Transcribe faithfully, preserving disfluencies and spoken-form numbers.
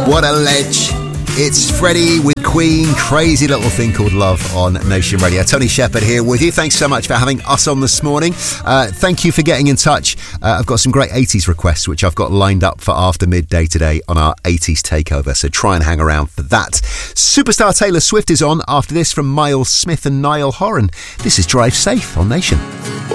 What a ledge. It's Freddie with Queen, Crazy Little Thing Called Love on Nation Radio. Tony Shepherd here with you. Thanks so much for having us on this morning. Uh, thank you for getting in touch. Uh, I've got some great eighties requests which I've got lined up for after midday today on our eighties takeover, so try and hang around for that. Superstar Taylor Swift is on after this from Miles Smith and Niall Horan. This is Drive Safe on Nation.